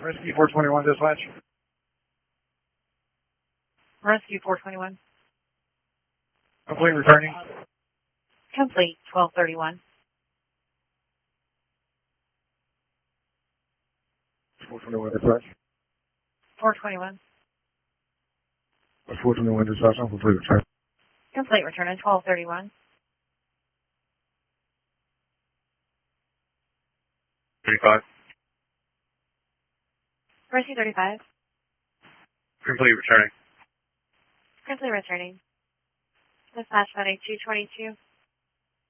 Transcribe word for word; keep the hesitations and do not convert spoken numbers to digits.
Rescue four twenty-one dispatch. Rescue four twenty-one. Complete returning. Complete twelve thirty-one. four twenty-one dispatch. four twenty-one. four twenty-one dispatch on complete return. Complete return at twelve thirty-one. thirty-five. Rescue thirty-five. Complete returning. Complete returning. Dispatch Medic two twenty-two.